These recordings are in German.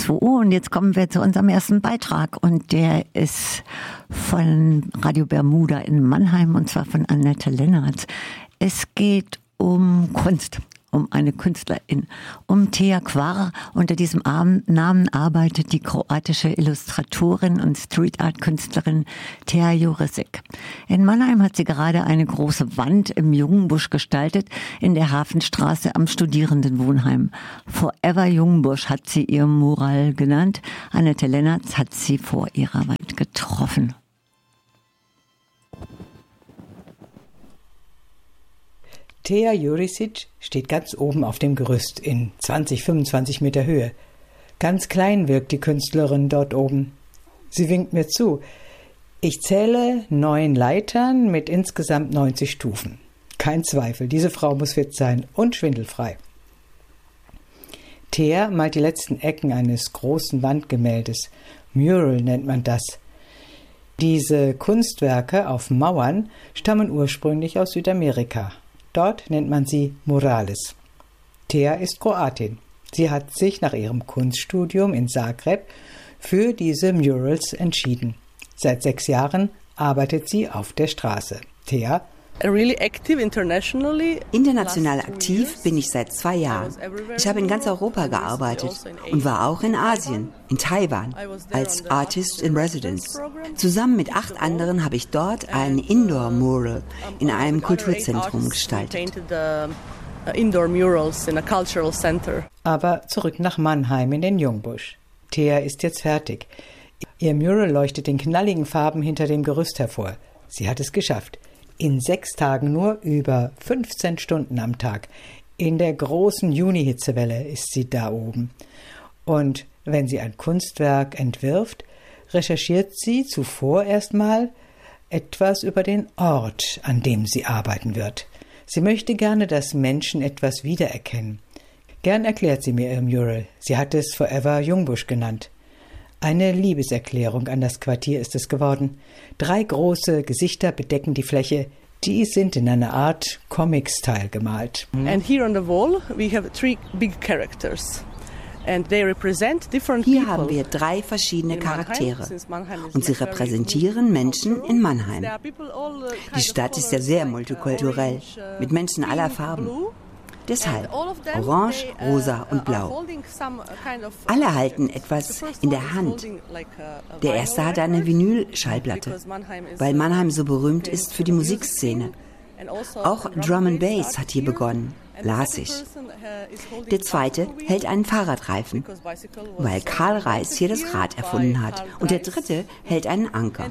So, und jetzt kommen wir zu unserem ersten Beitrag und der ist von Radio Bermuda in Mannheim und zwar von Annette Lennartz. Es geht um Kunst, um eine Künstlerin, um Thea Quar. Unter diesem Namen arbeitet die kroatische Illustratorin und Street-Art-Künstlerin Thea Jurisic. In Mannheim hat sie gerade eine große Wand im Jungenbusch gestaltet, in der Hafenstraße am Studierendenwohnheim. Forever Jungenbusch hat sie ihr Mural genannt. Annette Lennartz hat sie vor ihrer Wand getroffen. Thea Jurisic steht ganz oben auf dem Gerüst in 20, 25 Meter Höhe. Ganz klein wirkt die Künstlerin dort oben. Sie winkt mir zu. Ich zähle 9 Leitern mit insgesamt 90 Stufen. Kein Zweifel, diese Frau muss fit sein und schwindelfrei. Thea malt die letzten Ecken eines großen Wandgemäldes. Mural nennt man das. Diese Kunstwerke auf Mauern stammen ursprünglich aus Südamerika. Dort nennt man sie Murales. Thea ist Kroatin. Sie hat sich nach ihrem Kunststudium in Zagreb für diese Murals entschieden. Seit 6 Jahren arbeitet sie auf der Straße. Thea: International aktiv bin ich seit 2 Jahren. Ich habe in ganz Europa gearbeitet und war auch in Asien, in Taiwan, als Artist in Residence. Zusammen mit 8 anderen habe ich dort ein Indoor-Mural in einem Kulturzentrum gestaltet. Aber zurück nach Mannheim in den Jungbusch. Thea ist jetzt fertig. Ihr Mural leuchtet in knalligen Farben hinter dem Gerüst hervor. Sie hat es geschafft. In 6 Tagen nur über 15 Stunden am Tag. In der großen Juni-Hitzewelle ist sie da oben. Und wenn sie ein Kunstwerk entwirft, recherchiert sie zuvor erstmal etwas über den Ort, an dem sie arbeiten wird. Sie möchte gerne, dass Menschen etwas wiedererkennen. Gern erklärt sie mir ihr Mural. Sie hat es Forever Jungbusch genannt. Eine Liebeserklärung an das Quartier ist es geworden. 3 große Gesichter bedecken die Fläche. Die sind in einer Art Comic-Style gemalt. And here on the wall we have 3 big characters. And they represent different Hier people. haben wir 3 verschiedene Charaktere und sie repräsentieren Menschen in Mannheim. Die Stadt ist ja sehr multikulturell, mit Menschen aller Farben. Deshalb orange, rosa und blau. Alle halten etwas in der Hand. Der erste hat eine Vinyl-Schallplatte, weil Mannheim so berühmt ist für die Musikszene. Auch Drum and Bass hat hier begonnen, las ich. Der zweite hält einen Fahrradreifen, weil Karl Reiß hier das Rad erfunden hat. Und der dritte hält einen Anker.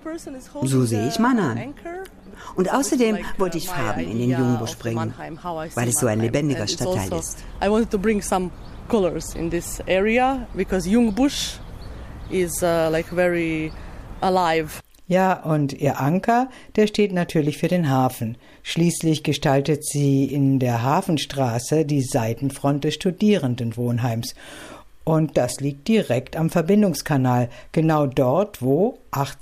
So sehe ich Mannheim. Und außerdem wollte ich Farben in den Jungbusch bringen, weil es so ein lebendiger Stadtteil ist. I wanted to bring some colors in this area because Jungbusch is like very alive. Ja, und ihr Anker, der steht natürlich für den Hafen. Schließlich gestaltet sie in der Hafenstraße die Seitenfront des Studierendenwohnheims. Und das liegt direkt am Verbindungskanal, genau dort, wo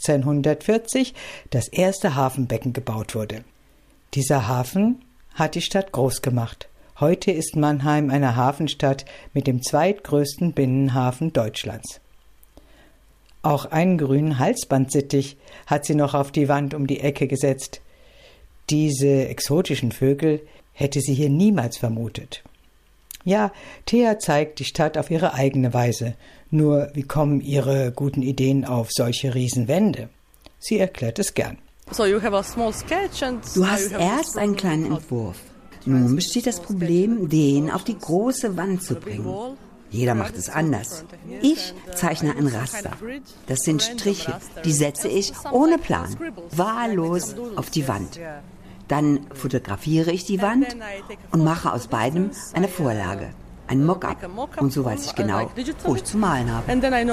1840 das erste Hafenbecken gebaut wurde. Dieser Hafen hat die Stadt groß gemacht. Heute ist Mannheim eine Hafenstadt mit dem zweitgrößten Binnenhafen Deutschlands. Auch einen grünen Halsbandsittich hat sie noch auf die Wand um die Ecke gesetzt. Diese exotischen Vögel hätte sie hier niemals vermutet. Ja, Thea zeigt die Stadt auf ihre eigene Weise. Nur, wie kommen ihre guten Ideen auf solche Riesenwände? Sie erklärt es gern. Du hast erst einen kleinen Entwurf. Nun besteht das Problem, den auf die große Wand zu bringen. Jeder macht es anders. Ich zeichne ein Raster. Das sind Striche, die setze ich ohne Plan, wahllos auf die Wand. Dann fotografiere ich die Wand und mache aus beidem eine Vorlage, ein Mock-up. Und so weiß ich genau, wo ich zu malen habe.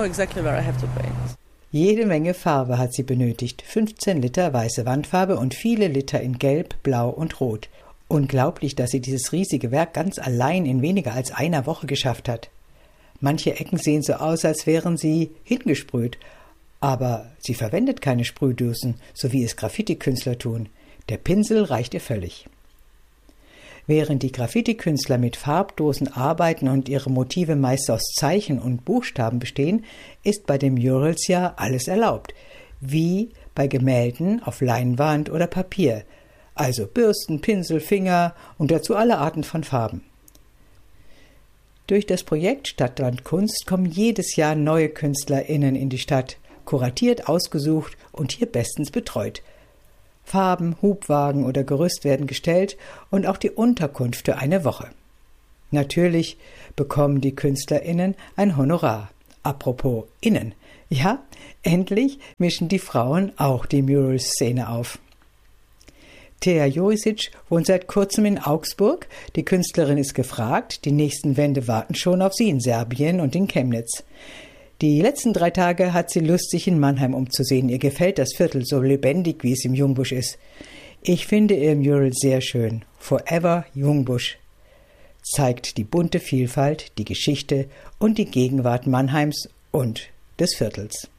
Jede Menge Farbe hat sie benötigt. 15 Liter weiße Wandfarbe und viele Liter in Gelb, Blau und Rot. Unglaublich, dass sie dieses riesige Werk ganz allein in weniger als einer Woche geschafft hat. Manche Ecken sehen so aus, als wären sie hingesprüht. Aber sie verwendet keine Sprühdosen, so wie es Graffiti-Künstler tun. Der Pinsel reicht ihr völlig. Während die Graffiti-Künstler mit Farbdosen arbeiten und ihre Motive meist aus Zeichen und Buchstaben bestehen, ist bei den Murals ja alles erlaubt, wie bei Gemälden auf Leinwand oder Papier, also Bürsten, Pinsel, Finger und dazu alle Arten von Farben. Durch das Projekt Stadtland Kunst kommen jedes Jahr neue KünstlerInnen in die Stadt, kuratiert, ausgesucht und hier bestens betreut. Farben, Hubwagen oder Gerüst werden gestellt und auch die Unterkunft für eine Woche. Natürlich bekommen die KünstlerInnen ein Honorar. Apropos Innen. Ja, endlich mischen die Frauen auch die Mural-Szene auf. Thea Jurisic wohnt seit kurzem in Augsburg. Die Künstlerin ist gefragt. Die nächsten Wände warten schon auf sie in Serbien und in Chemnitz. Die letzten 3 Tage hat sie Lust, sich in Mannheim umzusehen. Ihr gefällt das Viertel so lebendig, wie es im Jungbusch ist. Ich finde ihr Mural sehr schön. Forever Jungbusch zeigt die bunte Vielfalt, die Geschichte und die Gegenwart Mannheims und des Viertels.